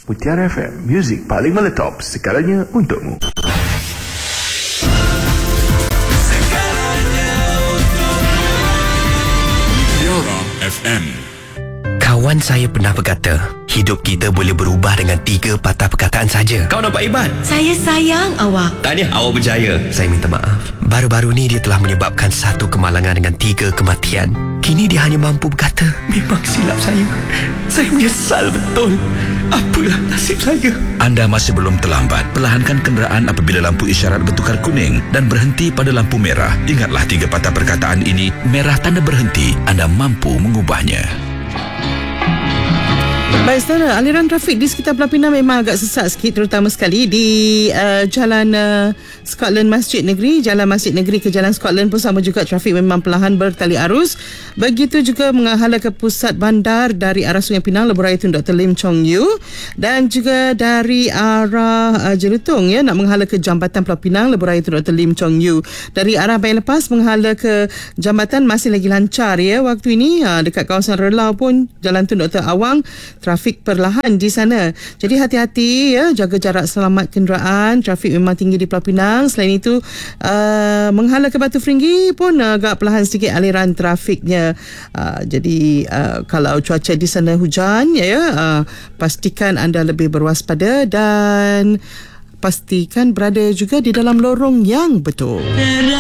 Mutiara FM, muzik paling meletop segalanya untukmu. Mutiara FM. Kawan saya pernah berkata, hidup kita boleh berubah dengan 3 patah perkataan saja. Kau nampak hebat? Saya sayang awak. Tahniah, awak berjaya. Saya minta maaf. Baru-baru ni dia telah menyebabkan 1 kemalangan dengan 3 kematian. Kini dia hanya mampu berkata, memang silap saya. Saya menyesal betul. Apalah nasib saya. Anda masih belum terlambat. Perlahankan kenderaan apabila lampu isyarat bertukar kuning dan berhenti pada lampu merah. Ingatlah 3 patah perkataan ini. Merah tanda berhenti. Anda mampu mengubahnya. Baik, saudara, aliran trafik di sekitar Pulau Pinang memang agak sesak sikit, terutama sekali di Jalan Scotland Masjid Negeri. Jalan Masjid Negeri ke Jalan Scotland pun sama juga, trafik memang perlahan bertali arus. Begitu juga menghala ke pusat bandar dari arah Sungai Pinang, Lebuh Raya Tun Dr. Lim Chong Yu, dan juga dari arah Jelutong nak menghala ke Jambatan Pulau Pinang, Lebuh Raya Tun Dr. Lim Chong Yu. Dari arah Bayan Lepas menghala ke jambatan masih lagi lancar waktu ini. Dekat kawasan Relau pun Jalan Tun Dr. Awang, trafik perlahan di sana. Jadi hati-hati jaga jarak selamat kenderaan. Trafik memang tinggi di Pulau Pinang. Selain itu menghala ke Batu Feringgi pun agak perlahan sedikit aliran trafiknya. Jadi kalau cuaca di sana hujan pastikan anda lebih berwaspada dan pastikan berada juga di dalam lorong yang betul.